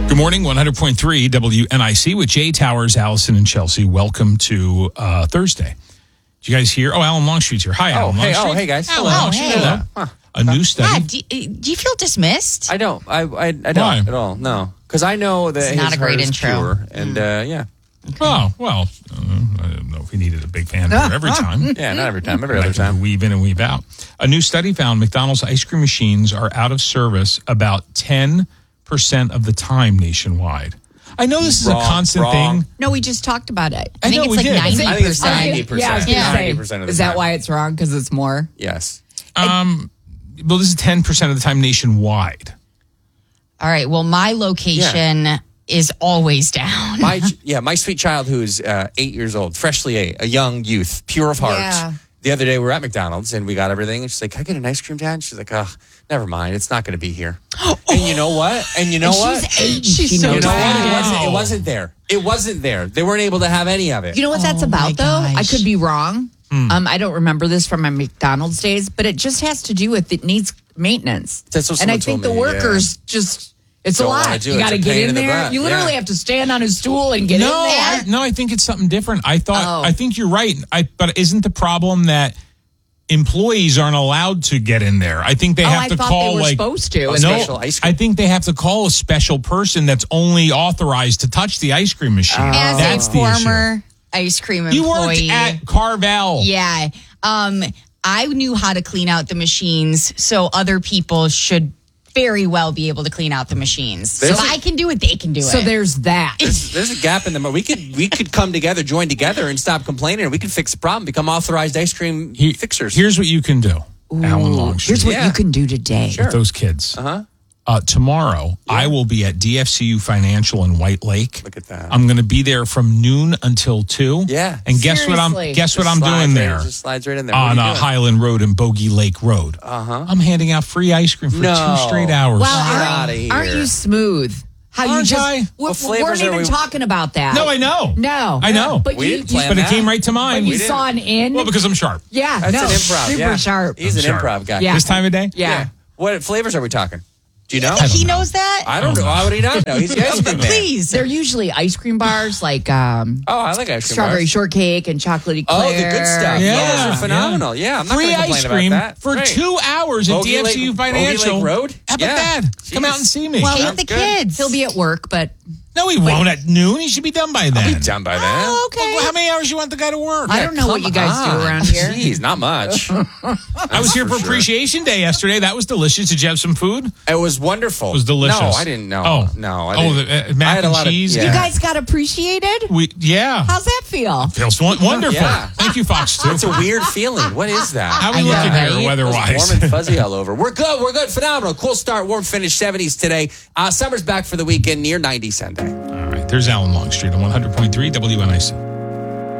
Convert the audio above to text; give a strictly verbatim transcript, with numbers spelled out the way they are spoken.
Good morning, one hundred point three W N I C with Jay Towers, Allison, and Chelsea. Welcome to uh, Thursday. Did you guys hear? Oh, Alan Longstreet's here. Hi, Alan Oh, hey, Longstreet. oh, hey, guys. Alan Hello. Longstreet, Hey. hello. Huh. A new study. Yeah, do, you- do you feel dismissed? I don't. I I, I don't Why? at all. No, because I know that It's his not a heart great is intro. pure, and uh, yeah, Oh, well, uh, I don't know if we needed a big fan for every time. yeah, not every time, every I other can time. weave in and weave out. A new study found McDonald's ice cream machines are out of service about ten percent of the time nationwide. I know this is Wrong, a constant wrong. thing. No, we just talked about it. I, I think know it's we like did. ninety I think it's percent. ninety percent. Yeah, I was going to ninety say, percent of the is that time. why it's wrong? Because it's more? Yes. Um, well, this is ten percent of the time nationwide. All right. Well, my location is always down. My yeah, my sweet child who's uh, eight years old, freshly eight, a young youth, pure of heart. Yeah. The other day we were at McDonald's and we got everything, and she's like, "Can I get an ice cream, Dad?" And she's like, "Oh, never mind, it's not going to be here." And you know what? And you know what? She's eight. She's she so knows You know what? that. It wasn't, Wow. it wasn't there. It wasn't there. They weren't able to have any of it. You know what that's Oh, my about, though? I gosh. could be wrong. Um, I don't remember this from my McDonald's days, but it just has to do with it needs maintenance. That's what and I someone think told the me, workers just, it's Don't a wanna lot. do You it. got to It's a get pain in in the there. butt. You literally Yeah. have to stand on a stool and get no, in there. I, no, I think it's something different. I thought, Oh. I think you're right. I, but isn't the problem that employees aren't allowed to get in there? I think they Oh, have I to thought call they were like supposed to. A And no. special ice cream. I think they have to call a special person that's only authorized to touch the ice cream machine. As That's a the issue. former ice cream employee. You worked at Carvel. Yeah. Um, I knew how to clean out the machines, so other people should very well be able to clean out the machines. So There's if a- I can do it, they can do So it. there's that. There's, there's a gap in the. We could we could come together, join together, and stop complaining. And we can fix the problem. Become authorized ice cream He- fixers. Here's what you can do, Alan Longstreet. Here's what Yeah. you can do today. with those kids. Uh-huh. Uh, tomorrow, I will be at D F C U Financial in White Lake. Look at that. I'm going to be there from noon until two. Yeah. And guess what I'm Seriously. guess what Just I'm slides doing right- there Just slides right in there. on What are uh, you doing? Highland Road and Bogey Lake Road. Uh-huh. I'm handing out free ice cream for No. two straight hours. Well, Get aren't, outta here. aren't you smooth? How you Aren't just I? we, What we flavors weren't are even we- talking about that. no, I know. No, I know. But We you, didn't you, plan But it that. came right to but mind. you We saw an in. Well, because I'm sharp. yeah, That's no, an improv. super yeah. sharp. He's an Sharp. improv guy. Yeah. This time of day? Yeah. What flavors are we talking? Do you know? he knows that? I don't know. Why would he not know? He's a ice cream man. Please. They're usually ice cream bars like um, Oh, I like ice cream strawberry bars. shortcake and chocolate eclair. Oh, the good stuff. Yeah, Yeah, those are phenomenal. yeah. Yeah, I'm not Free gonna complain ice cream about that. for Great. two hours at Bogey D F C U Lake- Bogey Financial. Lake Road? How about Yeah. that? Come Jeez. out and see me. Well, Sounds Hit the good. kids. He'll be at work, but no, he won't at noon. He should be done by then. I'll be done by then. Oh, okay. Well, how many hours you want the guy to work? I don't know what Come you guys on. do around here. Jeez, not much. I was here for for sure. Appreciation Day yesterday. That was delicious. Did you have some food? It It was wonderful. It was delicious. No, I didn't know. Oh, no. I oh, didn't. the uh, mac I had a and lot of- cheese. yeah. You guys got appreciated? We yeah. How's that feel? Feels won- wonderful. Yeah. Thank you, Fox Two. It's a weird feeling. What is that? How we I know, looking right? here weather-wise? Warm and fuzzy all over. We're good. We're good. Phenomenal. Cool start. Warm finish. seventies today. Uh, summer's back for the weekend. Near ninety Sunday. All right. There's Alan Longstreet on one hundred point three W N I C.